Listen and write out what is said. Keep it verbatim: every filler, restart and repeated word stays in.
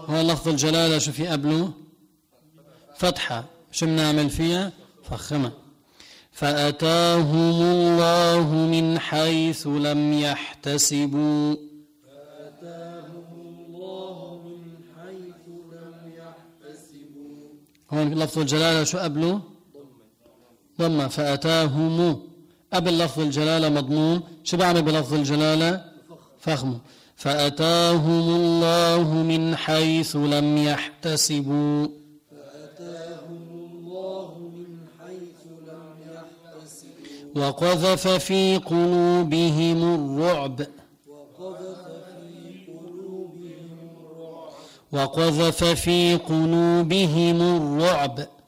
هو لفظ الجلالة شو في قبله؟ فتحة. شو بنعمل فيها؟ فخمة. فأتاهم الله من حيث لم يحتسبوا. فأتاهم الله من حيث لم يحتسبوا. هون لفظ الجلالة شو قبله؟ ضمة. فأتاهم قبل لفظ الجلالة مضموم. شو بعمل بلفظ الجلالة؟ فخمه. فأتاهم الله من حيث لم يحتسبوا. فأتاهم الله من حيث لم يحتسبوا. وقذف في قلوبهم الرعب. وقذف في قلوبهم الرعب. وقذف في قلوبهم الرعب